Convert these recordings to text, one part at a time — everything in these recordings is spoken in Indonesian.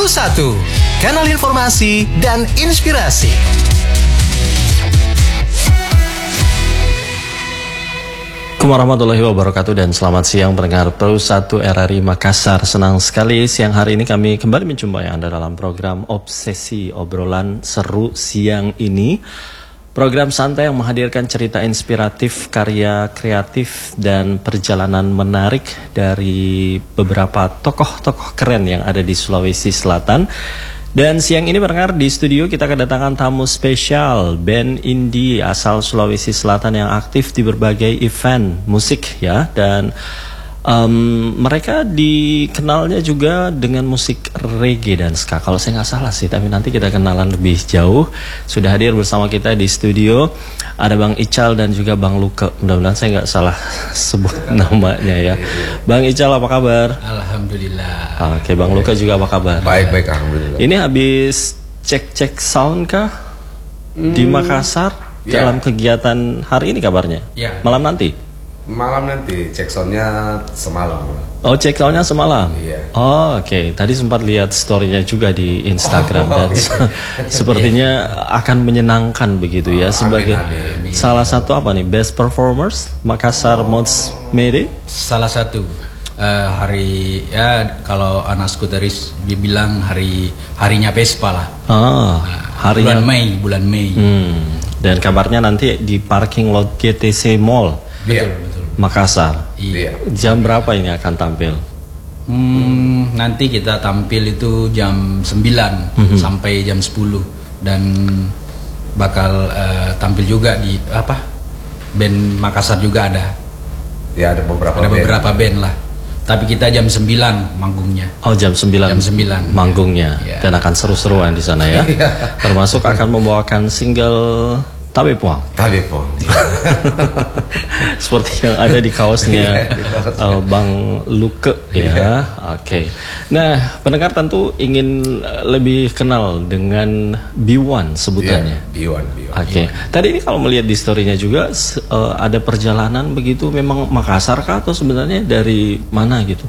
Pro 1, kanal informasi dan inspirasi. Assalamualaikum warahmatullahi wabarakatuh dan selamat siang pendengar Pro 1 RRI Makassar. Senang sekali siang hari ini kami kembali menjumpai Anda dalam program Obsesi, obrolan seru siang ini. Program santai yang menghadirkan cerita inspiratif, karya kreatif, dan perjalanan menarik dari beberapa tokoh-tokoh keren yang ada di Sulawesi Selatan. Dan siang ini pendengar di studio kita kedatangan tamu spesial, band indie asal Sulawesi Selatan yang aktif di berbagai event musik ya. Dan mereka dikenalnya juga dengan musik reggae dan ska. Kalau saya nggak salah sih, tapi nanti kita kenalan lebih jauh. Sudah hadir bersama kita di studio ada Bang Ical dan juga Bang Luke. Mudah-mudahan saya nggak salah sebut namanya ya. Bang Ical apa kabar? Alhamdulillah. Oke, Bang Luke juga apa kabar? Baik, alhamdulillah. Ini habis cek sound kah di Makassar dalam kegiatan hari ini kabarnya? Ya. Malam nanti? Malam nanti, cek soundnya semalam. Oh, cek soundnya semalam? Iya. Oh, oke. Tadi sempat lihat story-nya juga di Instagram dan sepertinya akan menyenangkan begitu ya. Sebagai salah satu apa nih, best performers Makassar Mods Mede? Salah satu hari ya, kalau anak skuteris dibilang harinya Vespa lah. Harinya bulan Mei. Dan kabarnya nanti di parking lot GTC Mall. Betul. Makassar. Iya. Jam berapa ini akan tampil? Nanti kita tampil itu jam 9 sampai jam 10 dan bakal tampil juga di band Makassar juga ada. Ya, ada beberapa band lah. Tapi kita jam 9 manggungnya. Oh, jam 9. Jam 9 manggungnya. Ya. Dan akan seru-seruan di sana ya. Termasuk akan membawakan single Tabe Puang. Seperti yang ada di kaosnya Bang Luke ya. Oke. Nah, pendengar tentu ingin lebih kenal dengan B1 sebutannya. B1. Oke. Tadi ini kalau melihat di story-nya juga ada perjalanan begitu, memang Makassar kah atau sebenarnya dari mana gitu?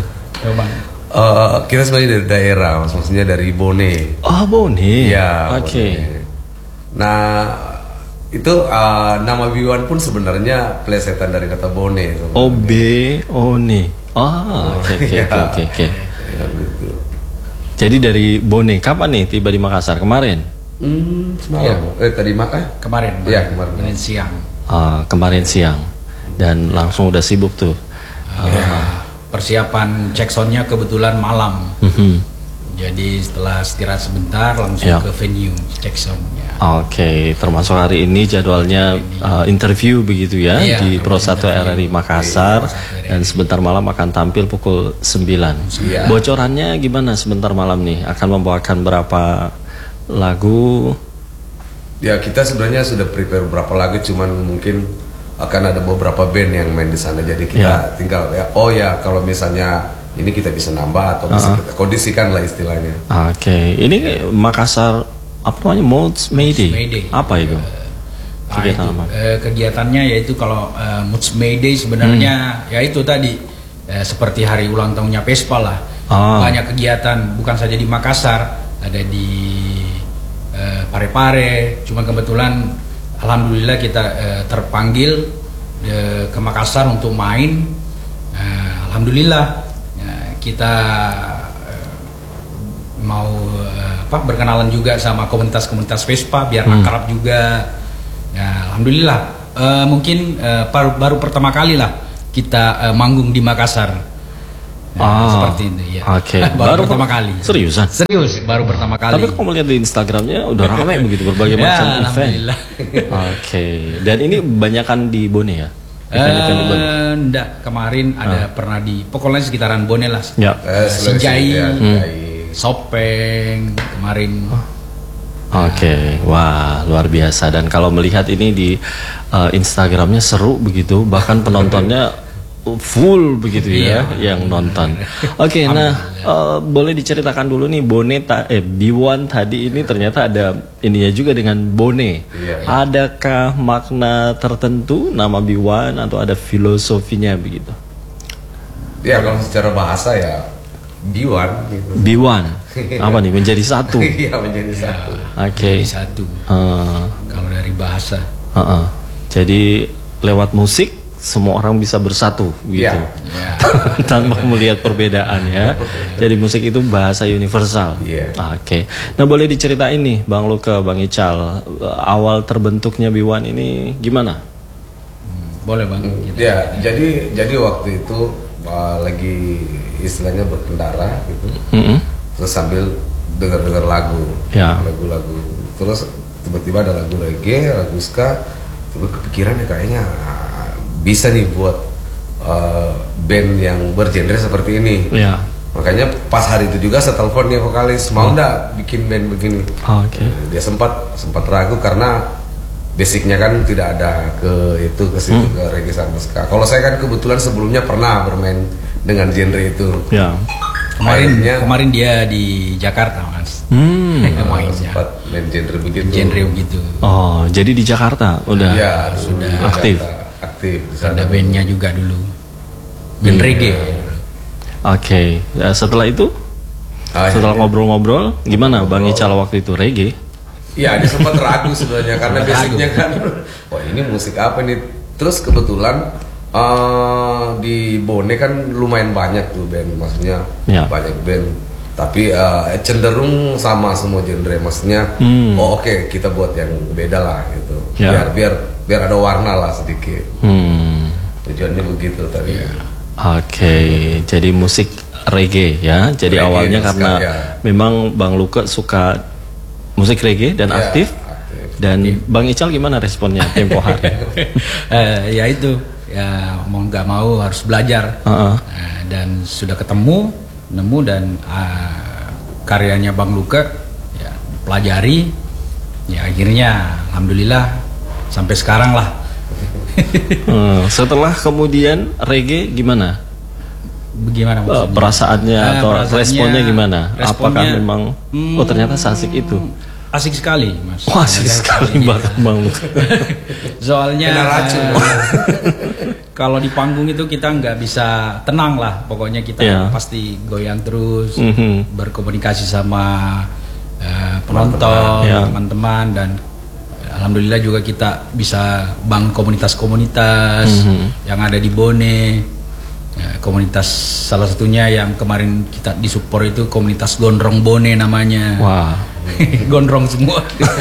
Kita sebenarnya dari daerah, maksudnya dari Bone. Oh, Bone. Iya. Oke. Nah, itu nama B1 pun sebenarnya plesetan dari kata Bone. Oh, Bone. Oke. Jadi dari Bone, kapan nih tiba di Makassar? Kemarin? Semalam. Tadi makan? Kemarin. Iya, kemarin siang. Kemarin siang. Dan langsung udah sibuk tuh. Persiapan cek soundnya kebetulan malam. Jadi setelah istirahat sebentar langsung ke venue cek soundnya. Oke, termasuk hari ini jadwalnya interview begitu ya, di Pro 1 RRI Makassar. Dan sebentar malam akan tampil pukul 9. Bocorannya gimana sebentar malam nih? Akan membawakan berapa lagu? Ya, kita sebenarnya sudah prepare beberapa lagu, cuman mungkin akan ada beberapa band yang main di sana. Jadi kita tinggal kalau misalnya ini kita bisa nambah atau bisa kita kondisikan lah istilahnya. Oke, ini Makassar apa namanya, Mods Mayday? Apa itu? Kegiatannya yaitu kalau Mods Mayday sebenarnya ya itu tadi seperti hari ulang tahunnya Vespa lah. Banyak kegiatan, bukan saja di Makassar, ada di Parepare. Cuma kebetulan alhamdulillah kita terpanggil ke Makassar untuk main. Alhamdulillah kita mau berkenalan juga sama komunitas-komunitas Vespa biar akrab juga. Ya, alhamdulillah. Mungkin baru pertama kali lah kita manggung di Makassar. Seperti itu ya. Oke. Baru pertama kali. Seriusan? Serius, baru pertama kali. Tapi kalau melihat di Instagramnya udah ramai begitu berbagai macam event. Alhamdulillah. Oke. Dan ini banyakan di Bone ya? Enggak, kemarin ada pernah di pokoknya sekitaran Bone lah. Ya. Sinjai, Sopeng kemarin. Oke, wah luar biasa. Dan kalau melihat ini di Instagramnya seru begitu, bahkan penontonnya full begitu ya yang nonton. Oke, nah boleh diceritakan dulu nih B1 tadi ini ternyata ada ininya juga dengan Bone. Adakah makna tertentu nama B1 atau ada filosofinya begitu? Ya kalau secara bahasa ya B1 gitu. B1 apa nih, menjadi satu? Iya, menjadi satu. Oke. Jadi satu. Kalau dari bahasa. Jadi lewat musik semua orang bisa bersatu gitu. Ya. Tanpa melihat perbedaan ya. Jadi musik itu bahasa universal. Iya. Oke. Nah, boleh diceritain nih Bang Luke, Bang Ical, awal terbentuknya B1 ini gimana? Boleh Bang. Ya, jadi waktu itu lagi istilahnya berkendara gitu. Terus sambil dengar lagu. Ya. Lagu-lagu. Terus tiba-tiba ada lagu reggae, lagu ska. Terus kepikiran ya kayaknya bisa nih buat band yang bergenre seperti ini. Ya. Makanya pas hari itu juga saya telepon dia vokalis, mau nggak bikin band begini. Oke. Dia sempat ragu karena basicnya kan tidak ada ke situ ke reggae sama ska. Kalau saya kan kebetulan sebelumnya pernah bermain dengan genre itu. Ya. Kemarin dia di Jakarta Mas. Sempat main genre begitu. Genre begitu. Oh, jadi di Jakarta udah sudah aktif. Aktif di sana. Ada bandnya juga dulu. Band reggae. Oke. Ya, setelah itu, setelah ngobrol-ngobrol, gimana Bang Ical waktu itu, reggae? Iya, dia sempat ragu sebenarnya karena basicnya kan, wah ini musik apa nih? Terus kebetulan di Bone kan lumayan banyak tuh band, maksudnya banyak band. Tapi cenderung sama semua genre, maksudnya oke, kita buat yang beda lah gitu. Biar ada warna lah sedikit. Tujuannya begitu tadi. Oke, jadi musik reggae ya. Jadi reggae awalnya karena memang Bang Luke suka musik reggae dan aktif. Dan Bang Ical gimana responnya tempo hari? Ya itu, ya mau nggak mau harus belajar. Dan sudah nemu dan karyanya Bang Luke ya pelajari, ya akhirnya alhamdulillah sampai sekarang lah. Setelah kemudian reggae gimana? Bagaimana maksudnya? Perasaannya atau responnya gimana? Apakah Responnya, memang ternyata asik itu? Asik sekali Mas. Wah, asik sekali banget Bang Luke. Soalnya kalau di panggung itu kita nggak bisa tenang lah, pokoknya kita pasti goyang terus, berkomunikasi sama penonton, teman-teman, dan alhamdulillah juga kita bisa bangun komunitas-komunitas yang ada di Bone. Komunitas salah satunya yang kemarin kita disupport itu komunitas Gondrong Bone namanya. Wah. Gondrong semua.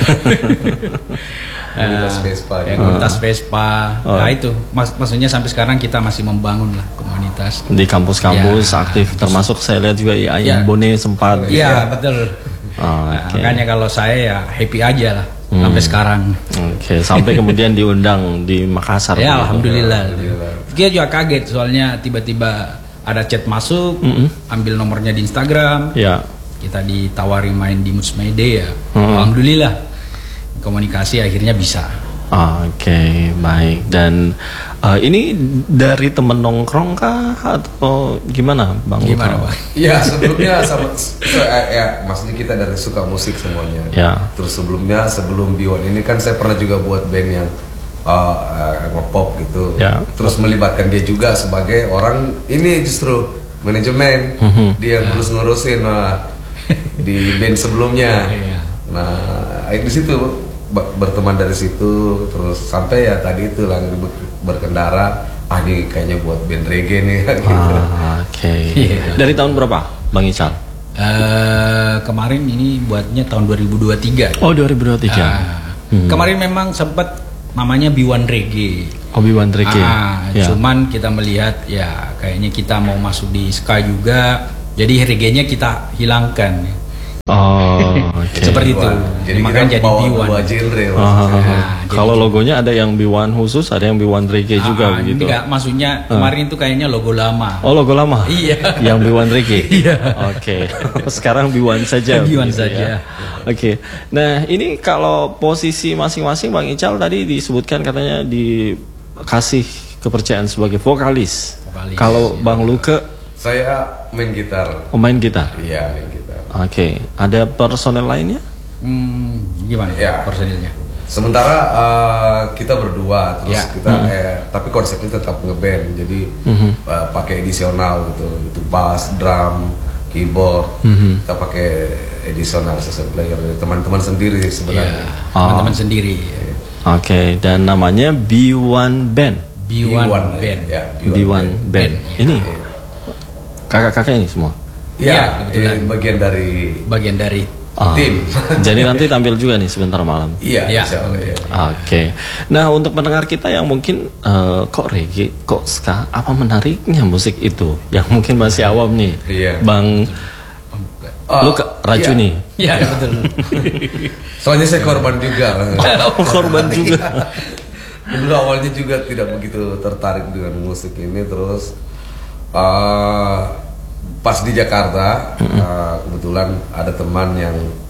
Komunitas Vespa. Komunitas Vespa. Nah itu maksudnya sampai sekarang kita masih membangun lah komunitas. Di kampus-kampus aktif, termasuk saya lihat juga yang Bone sempat. Iya betul. Makanya kalau saya ya happy aja lah sampai sekarang. Oke, sampai kemudian diundang di Makassar. Ya alhamdulillah. Dia juga kaget soalnya tiba-tiba ada chat masuk, ambil nomornya di Instagram. Kita ditawari main di Musmaide ya. Alhamdulillah komunikasi akhirnya bisa. Oke, baik. Dan ini dari temen nongkrong kah atau gimana Bang? Gimana Bang? Ya sebelumnya maksudnya kita dari suka musik semuanya. Terus sebelum B1 ini kan saya pernah juga buat band yang nge-pop gitu. Terus melibatkan dia juga sebagai orang ini justru manajemen. Dia yang ngurusin di band sebelumnya. Nah, di situ berteman dari situ, terus sampai ya tadi itu lagi berkendara, ini kayaknya buat band reggae nih. Oke. Dari tahun berapa Bang Ical? Kemarin ini buatnya tahun 2023. Oh 2023. Kemarin memang sempat namanya B1 Reggae. Oh B1 Reggae. Cuman kita melihat ya kayaknya kita mau masuk di ska juga, jadi reggae-nya kita hilangkan. Seperti itu. Jadi makanya jadi B1 genre. Kalau logonya ada yang B1 khusus, ada yang B1 Reggae juga begitu. Enggak, maksudnya kemarin itu kayaknya logo lama. Oh, logo lama. Iya. Yang B1 Reggae. Iya. Oke. Sekarang B1 saja. B1 saja. Oke. Nah, ini kalau posisi masing-masing Bang Ical tadi disebutkan katanya dikasih kepercayaan sebagai vokalis. Kalau Bang Luke, saya main gitar. Oh, main gitar. Iya, main gitar. Oke. Ada personel lainnya? Gimana personilnya? Sementara kita berdua terus kita tapi konsepnya tetap ngeband, jadi pakai edisional gitu, itu bass, drum, keyboard, kita pakai additional session player dari teman-teman sendiri sebenarnya. Teman-teman sendiri. Oke, dan namanya B1 Band. B1 Band. Ya, B1 Band. Ini kakak-kakak ini semua. Ya, ini bagian dari tim. Jadi nanti tampil juga nih sebentar malam. Iya, insya Allah, ya. Oke. Nah, untuk pendengar kita yang mungkin kok reggae, kok ska, apa menariknya musik itu? Yang mungkin masih awam nih. Iya. Bang lu racuni. Iya, betul. Soalnya saya korban juga. Korban juga. Dulu awalnya juga tidak begitu tertarik dengan musik ini, terus pas di Jakarta kebetulan ada teman yang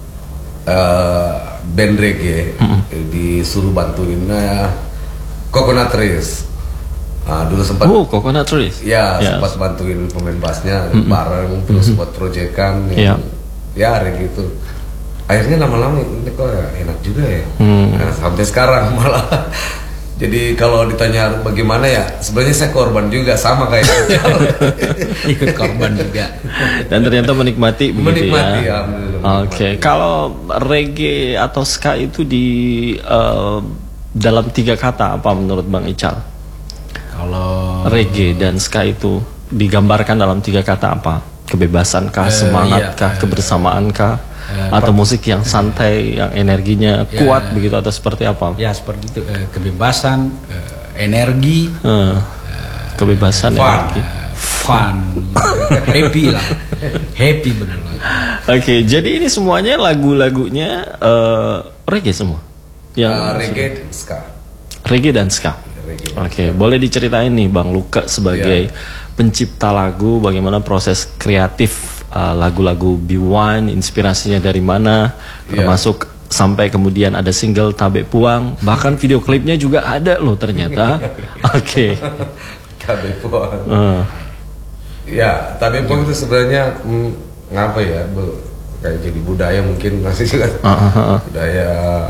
band reggae disuruh bantuin Coconut Trees. Dulu sempat Coconut Trees. Ya, sempat bantuin pemain bassnya bareng, terus buat proyekan ya reggae itu. Akhirnya lama-lama ini kok enak juga ya. Nah, sampai sekarang malah. Jadi kalau ditanya bagaimana ya, sebenarnya saya korban juga sama kayak ikut korban juga. Dan ternyata menikmati begitu ya. Oke, kalau reggae atau ska itu di dalam 3 kata apa menurut Bang Ical? Kalau Reggae dan ska itu digambarkan dalam 3 kata apa? Kebebasan kah, semangat kah, kebersamaan kah? Atau musik yang santai, yang energinya kuat begitu atau seperti apa? Ya seperti itu, kebebasan, energi, kebebasan, energi, fun, happy lah, happy benar. Oke, jadi ini semuanya lagu-lagunya reggae semua. Yang reggae dan ska. Reggae dan ska. Oke, boleh diceritain nih Bang Luka sebagai pencipta lagu, bagaimana proses kreatif lagu-lagu B1, inspirasinya dari mana, termasuk sampai kemudian ada single Tabe Puang, bahkan video klipnya juga ada loh ternyata. Oke. Tabe Puang. Ya, Tabe Puang itu sebenarnya ngapa ya, kayak jadi budaya mungkin masih juga budaya,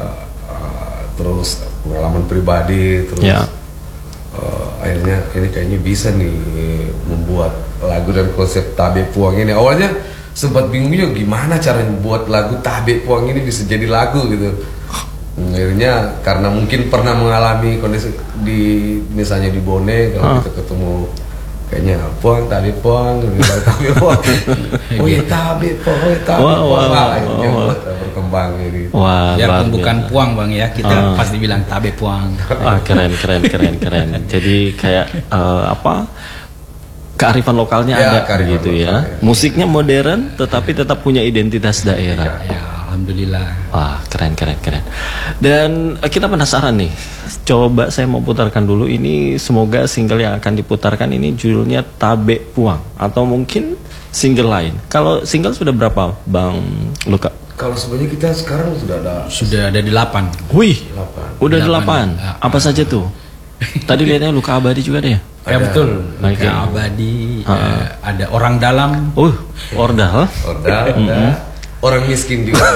terus pengalaman pribadi, terus akhirnya ini kayaknya bisa nih membuat lagu dan konsep Tabe Puang ini. Awalnya sempat bingung juga gimana cara membuat lagu Tabe Puang ini bisa jadi lagu gitu. Akhirnya karena mungkin pernah mengalami kondisi di misalnya di Bone, kalau kita ketemu kayaknya Puang Tabe Puang, Tabe Puang, oh ya Tabe Puang, oh ya Tabe Puang, berkembang ini. Wah, biarpun bukan Puang Bang ya, kita pasti bilang Tabe Puang. Keren. Jadi kayak kearifan lokalnya ada gitu ya. Musiknya modern tetapi tetap punya identitas daerah. Ya, alhamdulillah. Wah, keren. Dan kita penasaran nih. Coba saya mau putarkan dulu ini, semoga single yang akan diputarkan ini judulnya Tabe Puang atau mungkin single lain. Kalau single sudah berapa Bang Luka? Kalau sebenarnya kita sekarang sudah ada 8. Wih, udah 8. Apa saja tuh? Tadi lihatnya Luka Abadi juga deh. Ya betul. Okay. Abadi, ada Orang Dalam. Ordal. Orang miskin juga.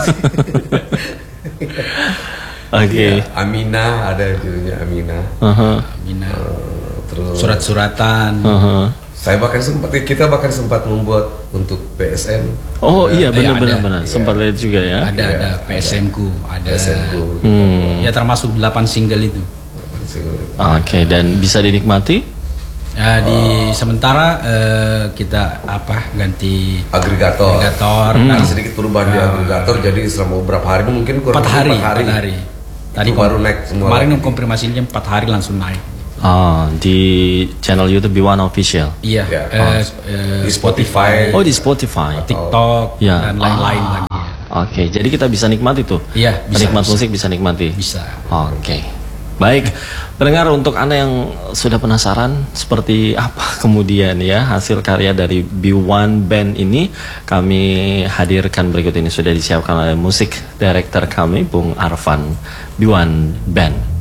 Oke. Amina ada judulnya Amina. Amina. Terus surat-suratan. Kita bahkan sempat membuat untuk PSM. Oh iya benar. Sempat lihat juga ya. Ada PSM-ku, ada PSM-ku. Ya termasuk 8 single itu. Oke, dan bisa dinikmati? Ya, di sementara kita ganti agregator. Ada sedikit perubahan di agregator, jadi selama beberapa hari mungkin kurang 4 hari. Tadi baru naik semua. Kemarin konfirmasinya 4 hari langsung naik. Di channel YouTube B1 Official. Iya. Di Spotify. Oh, di Spotify. TikTok dan lain-lain lagi. Oke, jadi kita bisa nikmati tuh. Iya, bisa. Penikmat musik bisa nikmati. Bisa. Oke. Baik, pendengar, untuk Anda yang sudah penasaran seperti apa kemudian ya hasil karya dari B1 Band ini, kami hadirkan berikut ini, sudah disiapkan oleh musik director kami Bung Arfan. B1 Band.